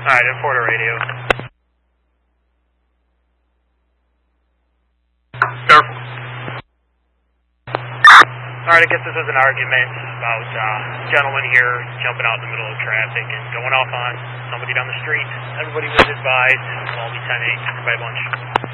Alright, Porter radio. Careful. Alright, I guess this is an argument about gentleman here jumping out in the middle of traffic and going off on somebody down the street. Everybody was advised, call me 10-8, by a bunch.